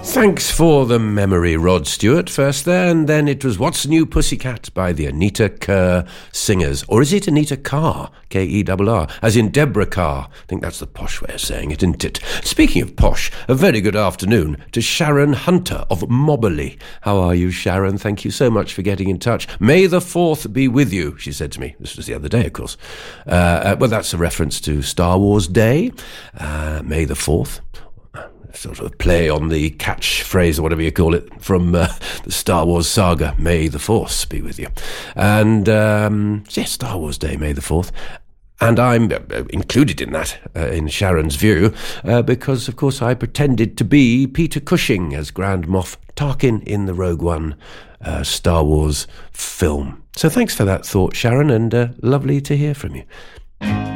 Thanks for the memory, Rod Stewart, first there, and then it was What's New Pussycat by the Anita Kerr Singers. Or is it Anita Carr, Kerr, as in Deborah Carr? I think that's the posh way of saying it, isn't it? Speaking of posh, a very good afternoon to Sharon Hunter of Mobberley. How are you, Sharon? Thank you so much for getting in touch. May the 4th be with you, she said to me. This was the other day, of course. Well, that's a reference to Star Wars Day, May the 4th. Sort of play on the catchphrase or whatever you call it from the Star Wars saga, May the Force be with you. And, yes, Star Wars Day, May the 4th. And I'm included in that, in Sharon's view, because, of course, I pretended to be Peter Cushing as Grand Moff Tarkin in the Rogue One Star Wars film. So thanks for that thought, Sharon, and lovely to hear from you.